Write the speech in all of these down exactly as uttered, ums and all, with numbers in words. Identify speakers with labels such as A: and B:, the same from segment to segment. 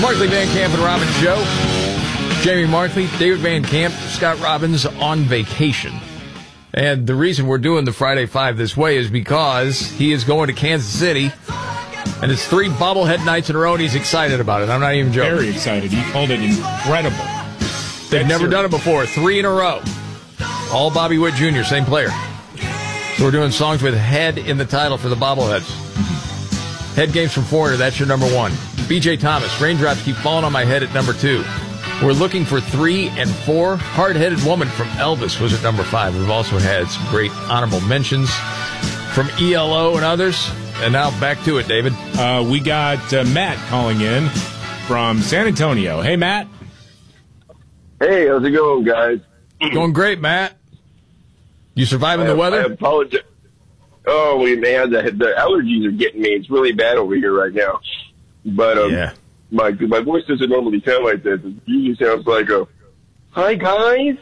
A: Markley, Van Camp, and Robbins Show. Jamie Markley, David Van Camp, Scott Robbins on vacation. And the reason we're doing the Friday Five this way is because he is going to Kansas City, and it's three bobblehead nights in a row, and he's excited about it. I'm not even joking.
B: Very excited. He called it incredible.
A: They've
B: That's
A: never
B: serious.
A: done it before. Three in a row. All Bobby Witt Junior, same player. So we're doing songs with head in the title for the bobbleheads. Head games from Foreigner, that's your number one. B J Thomas, Raindrops Keep Falling on My Head at number two. We're looking for three and four. Hard-Headed Woman from Elvis was at number five. We've also had some great honorable mentions from E L O and others. And now back to it, David.
B: Uh, we got uh, Matt calling in from San Antonio. Hey, Matt.
C: Hey, how's it going, guys?
A: Going great, Matt. You surviving
C: I,
A: the weather?
C: I apologize. Oh, we man, the, the allergies are getting me. It's really bad over here right now. But um,
A: Yeah.
C: my my voice doesn't normally sound like this. It usually sounds like a, "Hi guys."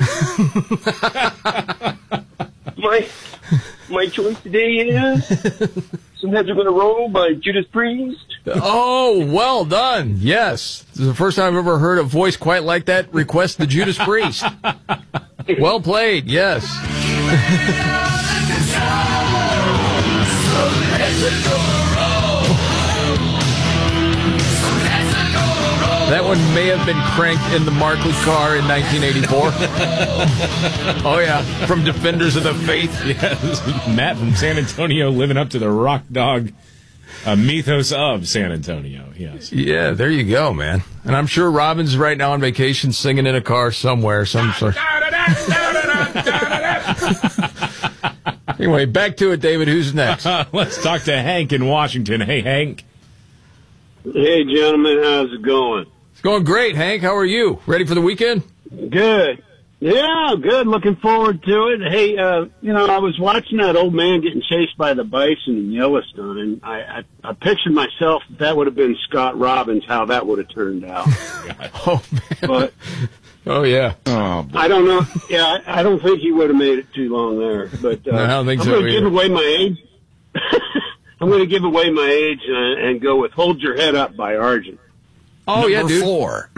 C: my my choice today is "Some Heads Are Gonna Roll" by Judas Priest.
A: Oh, well done. Yes. This is the first time I've ever heard a voice quite like that request the Judas Priest. Well played, yes. That one may have been cranked in the Markley car in nineteen eighty-four. Oh, yeah. From Defenders of the Faith.
B: Yes. Matt from San Antonio living up to the rock dog uh, mythos of San Antonio. Yes.
A: Yeah, there you go, man. And I'm sure Robin's right now on vacation singing in a car somewhere. Some sort. Anyway, back to it, David. Who's next?
B: Uh, let's talk to Hank in Washington. Hey, Hank.
D: Hey, gentlemen, how's it going?
A: It's going great, Hank. How are you? Ready for the weekend?
D: Good. Yeah, good. Looking forward to it. Hey, uh, you know, I was watching that old man getting chased by the bison in Yellowstone, and I, I, I pictured myself if that would have been Scott Robbins, how that would have turned out.
A: Oh, man.
D: But
A: Oh, yeah.
B: Oh,
D: I don't know. Yeah, I, I don't think he would have made it too long there. But uh,
A: No, I don't think
D: I'm
A: so
D: going to
A: either.
D: give away my age. I'm going to give away my age and, and go with "Hold Your Head Up" by Argent.
A: Oh, yeah, dude.
E: Four.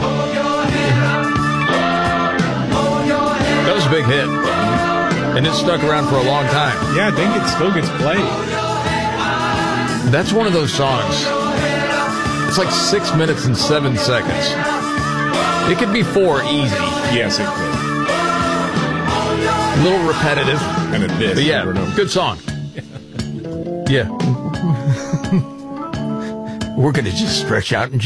A: That was a big hit. And it stuck around for a long time.
B: yeah, I think it still gets played.
A: That's one of those songs. It's like six minutes and seven seconds. It could be four easy.
B: Yes, it could.
A: A little repetitive.
B: And a bit.
A: But yeah,
B: over and over.
A: good song. Yeah. We're going to just stretch out and